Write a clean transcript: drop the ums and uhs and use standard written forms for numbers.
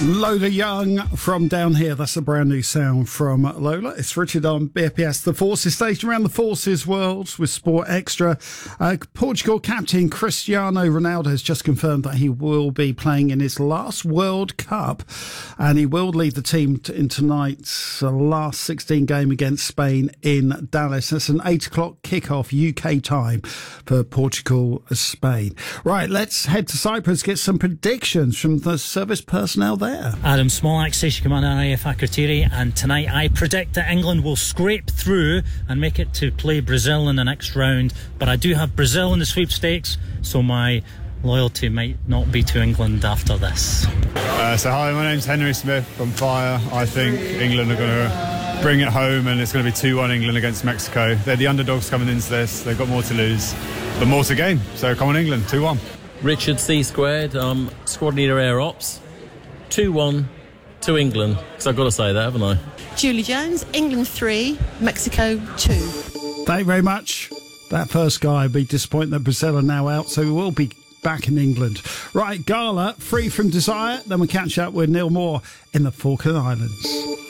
Lola Young from Down Here. That's a brand new sound from Lola. It's Richard on BFPS. The Forces station around the Forces world with Sport Extra. Portugal captain Cristiano Ronaldo has just confirmed that he will be playing in his last World Cup, and he will lead the team in tonight's last 16 game against Spain in Dallas. That's an 8 o'clock kickoff UK time for Portugal-Spain. Right, let's head to Cyprus, get some predictions from the service personnel there. Adam Smolak, Station Commander RAF Akrotiri, and tonight I predict that England will scrape through and make it to play Brazil in the next round, but I do have Brazil in the sweepstakes, so my loyalty might not be to England after this. Hi, my name's Henry Smith from Fire. I think England are going to bring it home, and it's going to be 2-1 England against Mexico. They're the underdogs coming into this. They've got more to lose, but more to gain. So come on England, 2-1. Richard C Squared, Squad Leader Air Ops. 2-1 to England, because I've got to say that, haven't I? Julie Jones, England 3, Mexico 2. Thank you very much. That first guy would be disappointed that Brazil are now out, so we will be back in England. Right, Gala, Free from Desire. Then we'll catch up with Neil Moore in the Falkland Islands.